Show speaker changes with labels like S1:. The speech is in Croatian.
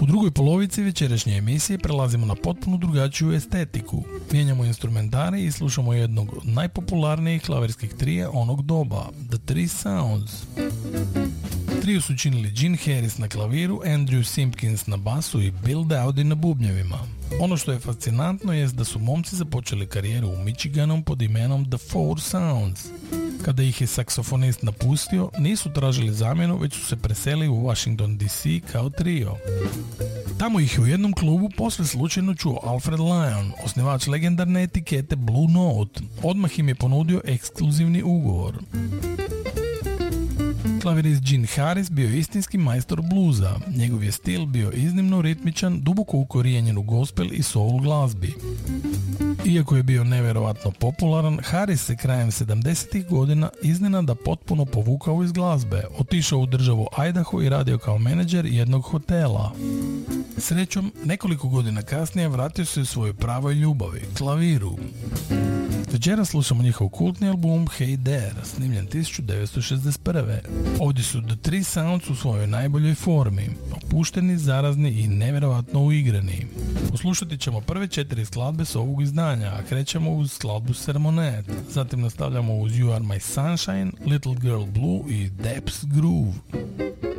S1: drugoj polovici večerašnje emisije prelazimo na potpuno drugačiju estetiku. Mijenjamo instrumentari i slušamo jednog od najpopularnijih klavirskih trija onog doba, The Three Sounds. Trio su činili Gene Harris na klaviru, Andrew Simpkins na basu i Bill Dowdy na bubnjevima. Ono što je fascinantno jest da su momci započeli karijeru u Michiganu pod imenom The Four Sounds. Kada ih je saksofonist napustio, nisu tražili zamjenu, već su se preselili u Washington DC kao trio. Tamo ih je u jednom klubu posve slučajno čuo Alfred Lion, osnivač legendarne etikete Blue Note. Odmah im je ponudio ekskluzivni ugovor. Klavirist Gene Harris bio je istinski majstor bluza. Njegov je stil bio iznimno ritmičan, duboko ukorijenjen u gospel i soul glazbi. Iako je bio nevjerovatno popularan, Harris se krajem 70-ih godina iznenada potpuno povukao iz glazbe, otišao u državu Idaho i radio kao menadžer jednog hotela. Srećom, nekoliko godina kasnije vratio se u svojoj pravoj ljubavi, klaviru. Večera slušamo njihov kultni album Hey There, snimljen 1961. Ovdje su The Three Sounds u svojoj najboljoj formi, opušteni, zarazni i nevjerovatno uigrani. Poslušati ćemo prve 4 skladbe s ovog izdanja, a krećemo uz skladbu Sermonette, zatim nastavljamo uz You Are My Sunshine, Little Girl Blue i Depths Groove.